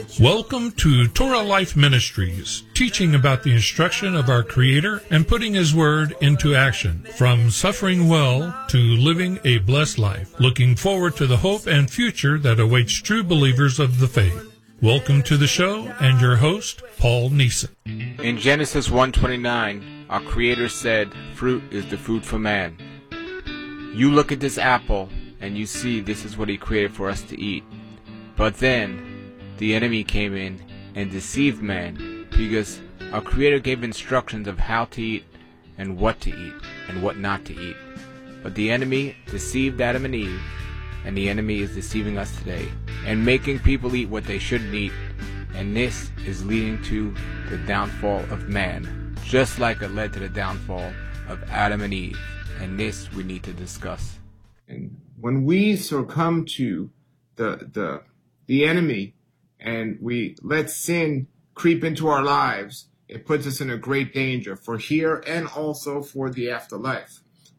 Welcome to Torah Life Ministries, teaching about the instruction of our Creator and putting His Word into action, from suffering well to living a blessed life, looking forward to the hope and future that awaits true believers of the faith. Welcome to the show and your host, Paul Neeson. In Genesis 1:29, our Creator said, "Fruit is the food for man." You look at this apple and you see this is what He created for us to eat. But then the enemy came in and deceived man, because our Creator gave instructions of how to eat and what to eat and what not to eat. But the enemy deceived Adam and Eve, and the enemy is deceiving us today and making people eat what they shouldn't eat. And this is leading to the downfall of man, just like it led to the downfall of Adam and Eve. And this we need to discuss. And when we succumb to the enemy, and we let sin creep into our lives, it puts us in a great danger for here and also for the afterlife.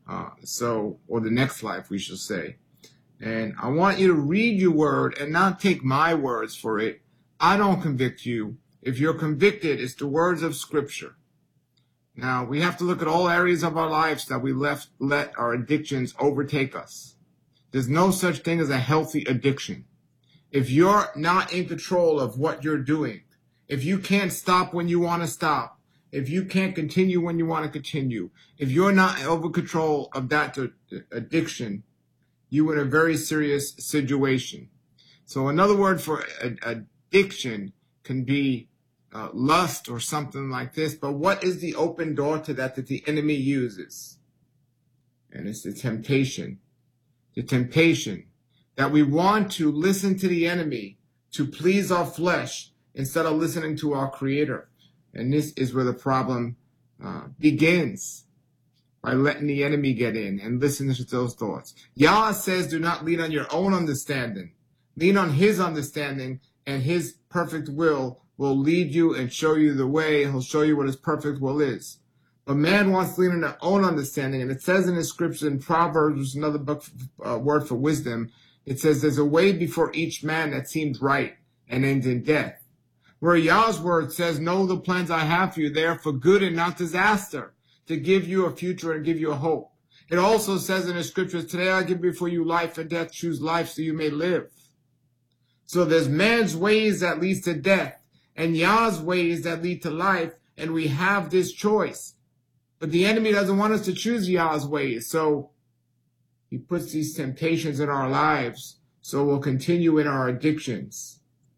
Or the next life, we should say. And I want you to read your word and not take my words for it. I don't convict you. If you're convicted, it's the words of Scripture. Now, we have to look at all areas of our lives that we let our addictions overtake us. There's no such thing as a healthy addiction. If you're not in control of what you're doing, if you can't stop when you want to stop, if you can't continue when you want to continue, if you're not over control of that addiction, you're in a very serious situation. So another word for addiction can be lust or something like this. But what is the open door to that the enemy uses? And it's the temptation. The temptation that we want to listen to the enemy to please our flesh instead of listening to our Creator. And this is where the problem begins, by letting the enemy get in and listen to those thoughts. Yah says, do not lean on your own understanding. Lean on His understanding, and His perfect will lead you and show you the way. He'll show you what His perfect will is. But man wants to lean on their own understanding. And it says in the scripture in Proverbs, which is another book, word for wisdom, it says, there's a way before each man that seems right and ends in death. Where Yah's word says, know the plans I have for you. They are for good and not disaster, to give you a future and give you a hope. It also says in the scriptures, today I give before you life and death. Choose life so you may live. So there's man's ways that leads to death and Yah's ways that lead to life. And we have this choice. But the enemy doesn't want us to choose Yah's ways. So he puts these temptations in our lives, so we'll continue in our addictions.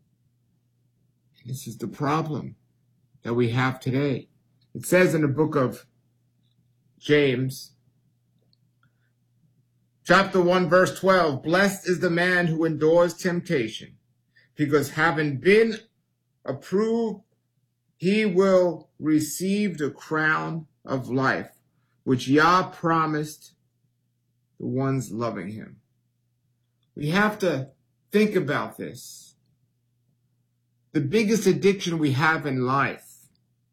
And this is the problem that we have today. It says in the book of James, chapter 1, verse 12, blessed is the man who endures temptation, because having been approved, he will receive the crown of life, which Yah promised the ones loving Him. We have to think about this. The biggest addiction we have in life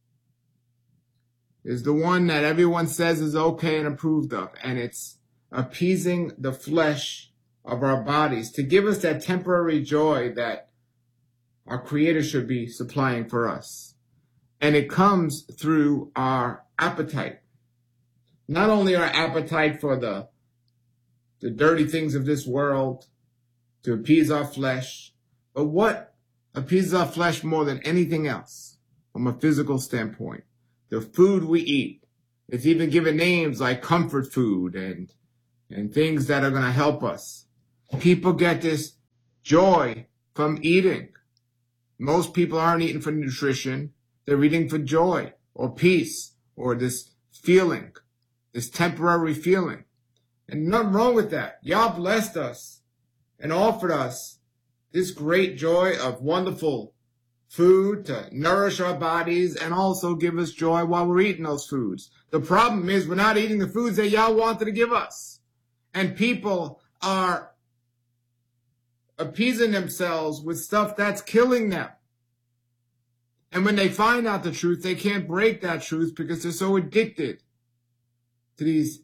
is the one that everyone says is okay and approved of, and it's appeasing the flesh of our bodies to give us that temporary joy that our Creator should be supplying for us. And it comes through our appetite. Not only our appetite for the dirty things of this world, to appease our flesh, but what appeases our flesh more than anything else from a physical standpoint? The food we eat. It's even given names like comfort food and things that are going to help us. People get this joy from eating. Most people aren't eating for nutrition. They're eating for joy or peace or this feeling, this temporary feeling. And nothing wrong with that. Yah blessed us and offered us this great joy of wonderful food to nourish our bodies and also give us joy while we're eating those foods. The problem is we're not eating the foods that Yah wanted to give us. And people are appeasing themselves with stuff that's killing them. And when they find out the truth, they can't break that truth because they're so addicted to these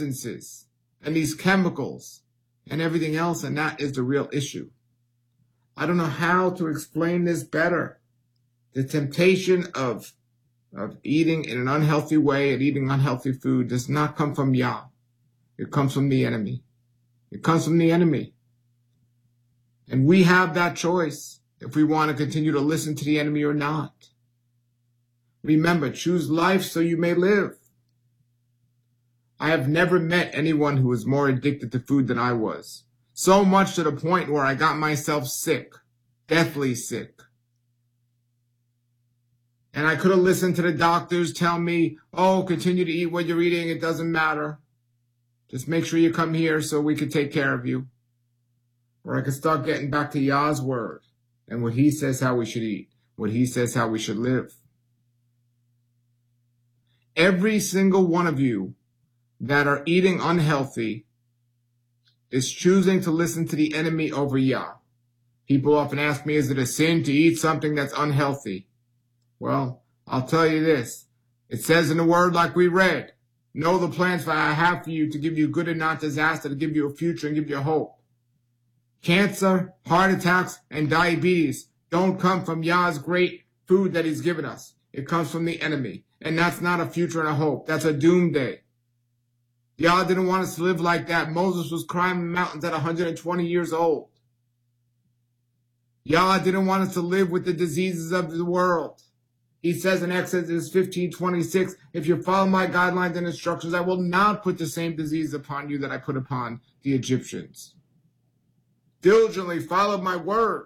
substances and these chemicals and everything else, and that is the real issue. I don't know how to explain this better. The temptation of eating in an unhealthy way and eating unhealthy food does not come from Yah. It comes from the enemy. It comes from the enemy. And we have that choice if we want to continue to listen to the enemy or not. Remember, choose life so you may live. I have never met anyone who was more addicted to food than I was. So much to the point where I got myself sick, deathly sick. And I could have listened to the doctors tell me, oh, continue to eat what you're eating. It doesn't matter. Just make sure you come here so we can take care of you. Or I could start getting back to Yah's word and what he says how we should eat, what he says how we should live. Every single one of you that are eating unhealthy is choosing to listen to the enemy over Yah. People often ask me, is it a sin to eat something that's unhealthy? Well, I'll tell you this. It says in the word like we read, know the plans that I have for you to give you good and not disaster, to give you a future and give you hope. Cancer, heart attacks, and diabetes don't come from Yah's great food that he's given us. It comes from the enemy. And that's not a future and a hope. That's a doomsday. Yah didn't want us to live like that. Moses was climbing mountains at 120 years old. Yah didn't want us to live with the diseases of the world. He says in Exodus 15:26, if you follow my guidelines and instructions, I will not put the same disease upon you that I put upon the Egyptians. Diligently follow my word.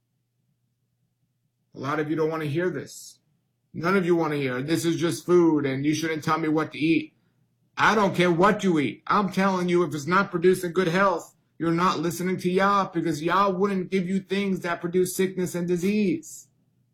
A lot of you don't want to hear this. None of you want to hear it. This is just food and you shouldn't tell me what to eat. I don't care what you eat. I'm telling you, if it's not producing good health, you're not listening to Yah, because Yah wouldn't give you things that produce sickness and disease.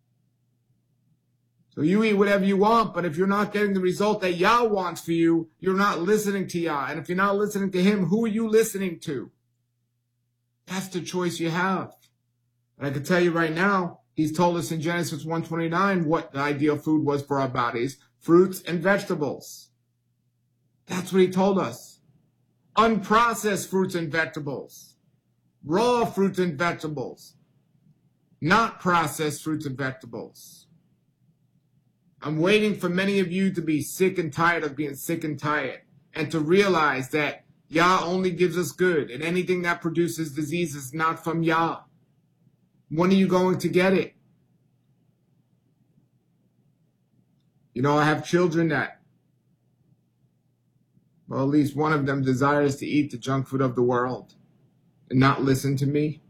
So you eat whatever you want, but if you're not getting the result that Yah wants for you, you're not listening to Yah. And if you're not listening to him, who are you listening to? That's the choice you have. And I can tell you right now, he's told us in Genesis 1:29 what the ideal food was for our bodies, fruits and vegetables. That's what he told us. Unprocessed fruits and vegetables. Raw fruits and vegetables. Not processed fruits and vegetables. I'm waiting for many of you to be sick and tired of being sick and tired, and to realize that Yah only gives us good, and anything that produces disease is not from Yah. When are you going to get it? You know, I have children that, well, at least one of them desires to eat the junk food of the world and not listen to me.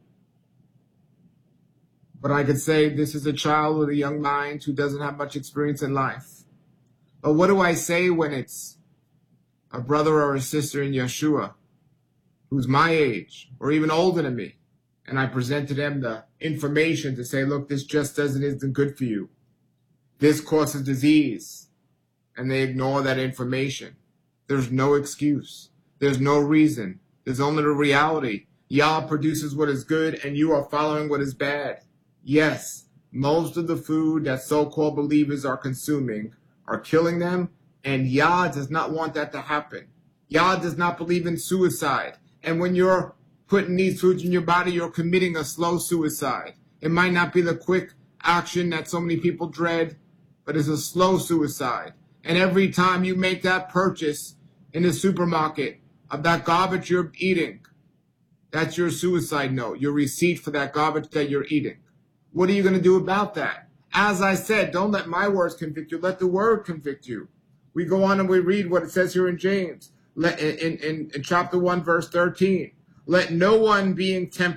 But I could say this is a child with a young mind who doesn't have much experience in life. But what do I say when it's a brother or a sister in Yeshua who's my age or even older than me, and I present to them the information to say, look, this just isn't good for you. This causes disease. And they ignore that information. There's no excuse. There's no reason. There's only the reality. Yah produces what is good and you are following what is bad. Yes, most of the food that so-called believers are consuming are killing them, and Yah does not want that to happen. Yah does not believe in suicide. And when you're putting these foods in your body, you're committing a slow suicide. It might not be the quick action that so many people dread, but it's a slow suicide. And every time you make that purchase in the supermarket of that garbage you're eating, that's your suicide note, your receipt for that garbage that you're eating. What are you going to do about that? As I said, don't let my words convict you. Let the word convict you. We go on and we read what it says here in James, in chapter 1, verse 13. Let no one being tempted